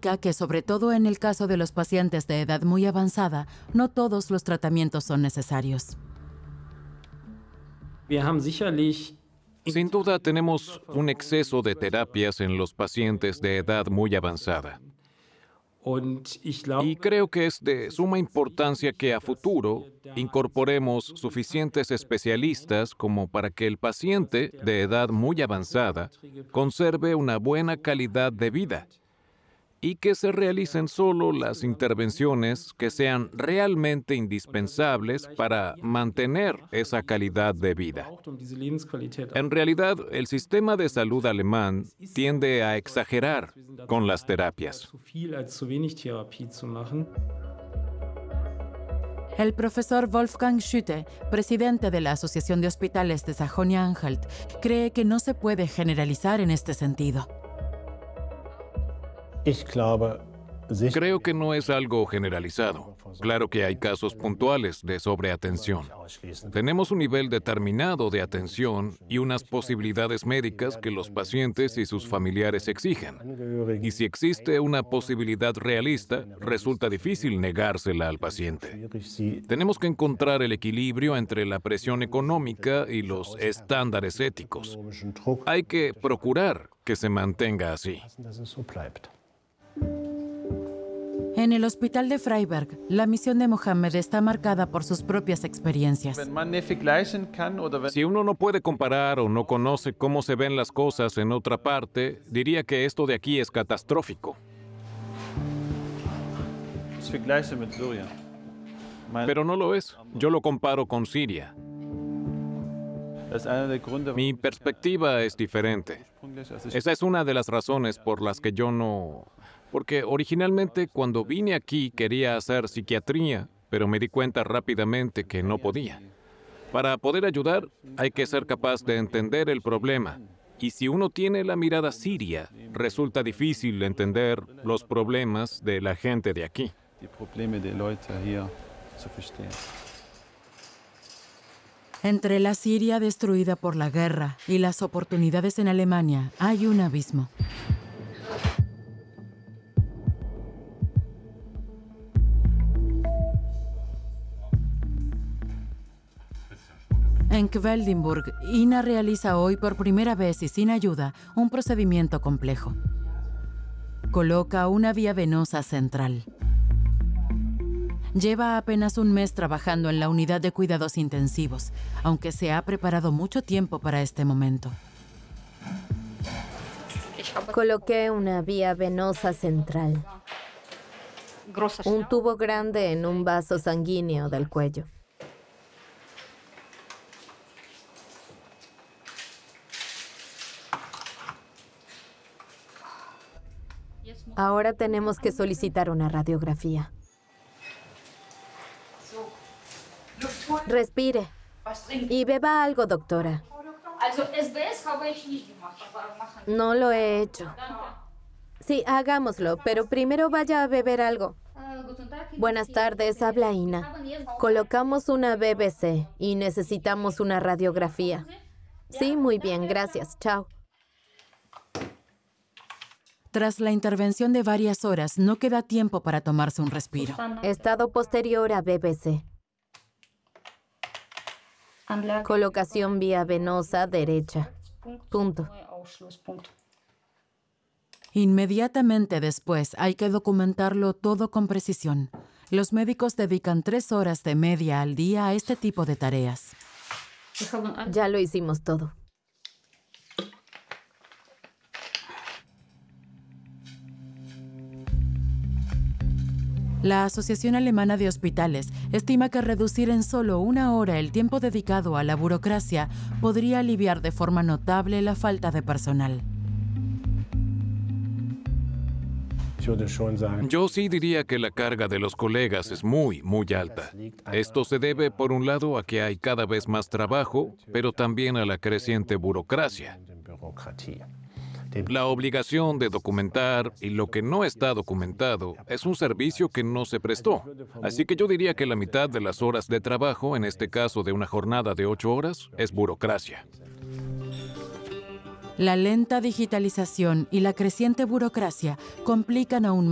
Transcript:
indica que, sobre todo en el caso de los pacientes de edad muy avanzada, no todos los tratamientos son necesarios. Sin duda tenemos un exceso de terapias en los pacientes de edad muy avanzada. Y creo que es de suma importancia que a futuro incorporemos suficientes especialistas como para que el paciente de edad muy avanzada conserve una buena calidad de vida y que se realicen solo las intervenciones que sean realmente indispensables para mantener esa calidad de vida. En realidad, el sistema de salud alemán tiende a exagerar con las terapias. El profesor Wolfgang Schütte, presidente de la Asociación de Hospitales de Sajonia-Anhalt, cree que no se puede generalizar en este sentido. Creo que no es algo generalizado. Claro que hay casos puntuales de sobreatención. Tenemos un nivel determinado de atención y unas posibilidades médicas que los pacientes y sus familiares exigen. Y si existe una posibilidad realista, resulta difícil negársela al paciente. Tenemos que encontrar el equilibrio entre la presión económica y los estándares éticos. Hay que procurar que se mantenga así. En el hospital de Freiberg, la misión de Mohammed está marcada por sus propias experiencias. Si uno no puede comparar o no conoce cómo se ven las cosas en otra parte, diría que esto de aquí es catastrófico. Pero no lo es. Yo lo comparo con Siria. Mi perspectiva es diferente. Esa es una de las razones por las que yo no... Porque originalmente cuando vine aquí quería hacer psiquiatría, pero me di cuenta rápidamente que no podía. Para poder ayudar hay que ser capaz de entender el problema. Y si uno tiene la mirada siria, resulta difícil entender los problemas de la gente de aquí. Entre la Siria destruida por la guerra y las oportunidades en Alemania hay un abismo. En Quedlinburg, Ina realiza hoy por primera vez y sin ayuda un procedimiento complejo. Coloca una vía venosa central. Lleva apenas un mes trabajando en la unidad de cuidados intensivos, aunque se ha preparado mucho tiempo para este momento. Coloqué una vía venosa central. Un tubo grande en un vaso sanguíneo del cuello. Ahora tenemos que solicitar una radiografía. Respire. Y beba algo, doctora. No lo he hecho. Sí, hagámoslo, pero primero vaya a beber algo. Buenas tardes, habla Ina. Colocamos una BBC y necesitamos una radiografía. Sí, muy bien, gracias. Chao. Tras la intervención de varias horas, no queda tiempo para tomarse un respiro. Estado posterior a BBC. Colocación vía venosa derecha. Punto. Inmediatamente después hay que documentarlo todo con precisión. Los médicos dedican 3 horas de media al día a este tipo de tareas. Ya lo hicimos todo. La Asociación Alemana de Hospitales estima que reducir en solo 1 hora el tiempo dedicado a la burocracia podría aliviar de forma notable la falta de personal. Yo sí diría que la carga de los colegas es muy alta. Esto se debe, por un lado, a que hay cada vez más trabajo, pero también a la creciente burocracia. La obligación de documentar y lo que no está documentado es un servicio que no se prestó. Así que yo diría que la mitad de las horas de trabajo, en este caso de una jornada de 8 horas, es burocracia. La lenta digitalización y la creciente burocracia complican aún más